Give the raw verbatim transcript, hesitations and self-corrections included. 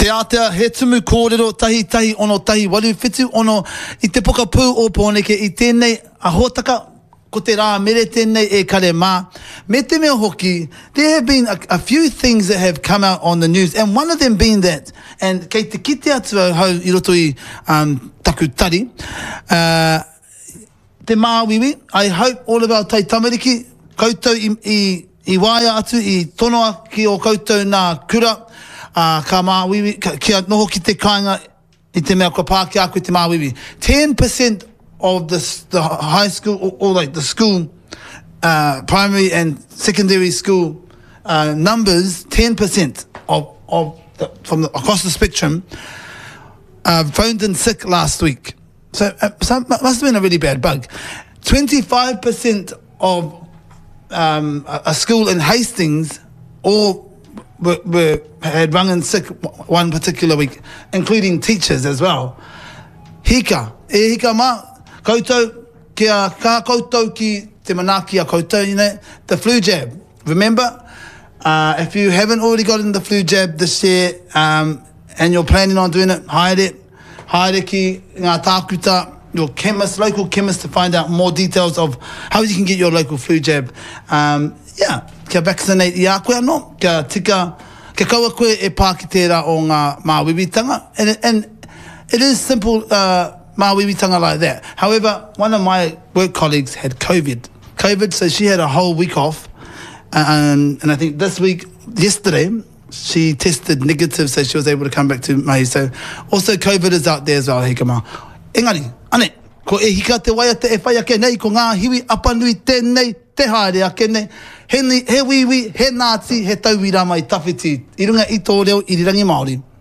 Te Atea, he tumu kōrero, tahi tahi ono, tahi waru whitu ono, i te poka pū o Pōneke, i tēnei a hōtaka, ko te rā mere tēnei e kare mā. Me te mea hoki, there have been a, a few things that have come out on the news, and one of them being that, and kei te kite atu au hau i roto i um, taku tari, uh, te māwiwi, I hope all of our tai tamariki, koutou i, i, i waia atu, i tonoa ki o koutou nā kura, Uh, ka māwiwi, ka, kia noho ki te kāinga i te mea kua pāki a koe te māwiwi. ten percent of the, the high school, or, or like the school, uh, primary and secondary school uh, numbers, ten percent of, of the, from the, across the spectrum uh, phoned in sick last week. So, uh, so it must have been a really bad bug. twenty-five percent of um, a, a school in Hastings all Were, were, had rung in sick one particular week, including teachers as well. Hika, e hika mā, koutou, kia kā koutou ki te manaki a koutou, you know, the flu jab. Remember, uh, if you haven't already gotten the flu jab this year, um, and you're planning on doing it, haere, haere ki ngā tākuta, your chemist, local chemist, to find out more details of how you can get your local flu jab. Um, yeah, kia vaccinate i a koe anō, kia tika, kia kaua koe e pā ki tērā o ngā māwiwitanga. And, and it is simple uh, māwiwitanga like that. However, one of my work colleagues had COVID. COVID, so she had a whole week off. Um, and I think this week, yesterday, she tested negative, so she was able to come back to Mahi. So also COVID is out there as well, hikama. Engari, ane, ko e hika te waia te e whai ake nei, ko ngā hiwi apanui tēnei, te haere ake nei, he, ni, he wiwi, he Ngāti, he tauira mai tawhiti, i runga i tō reo i rirangi Māori.